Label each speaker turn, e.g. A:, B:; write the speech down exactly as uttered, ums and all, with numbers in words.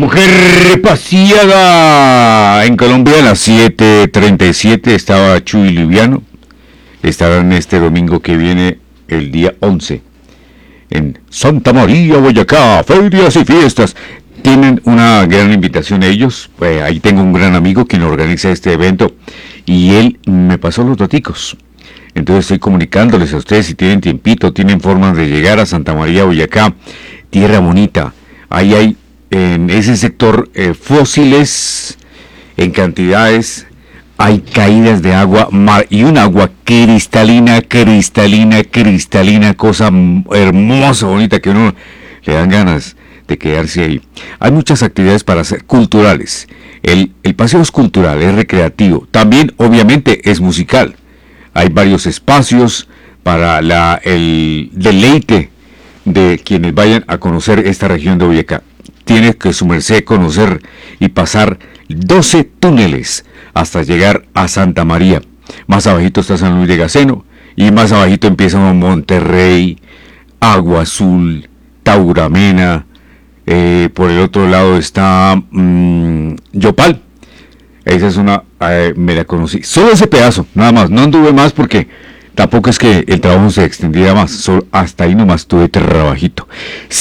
A: Mujer paseada en Colombia a las siete treinta y siete estaba Chuy Liviano. Estarán este domingo que viene, el día once, en Santa María, Boyacá, ferias y fiestas. Tienen una gran invitación ellos. Pues ahí tengo un gran amigo quien organiza este evento y él me pasó los daticos. Entonces estoy comunicándoles a ustedes si tienen tiempito, tienen formas de llegar a Santa María, Boyacá, tierra bonita. Ahí hay en ese sector eh, fósiles en cantidades, hay caídas de agua mar, y un agua cristalina, cristalina, cristalina, cosa hermosa, bonita, que uno le dan ganas de quedarse ahí. Hay muchas actividades para hacer, culturales. El, el paseo es cultural, es recreativo, también obviamente es musical. Hay varios espacios para la, el deleite de quienes vayan a conocer esta región de Boyacá. Tiene que su merced conocer y pasar doce túneles hasta llegar a Santa María. Más abajito está San Luis de Gaceno y más abajito empieza Monterrey, Agua Azul, Tauramena. Eh, por el otro lado está mmm, Yopal. Esa es una, eh, me la conocí. Solo ese pedazo, nada más. No anduve más porque tampoco es que el trabajo se extendiera más. Solo hasta ahí nomás tuve trabajito.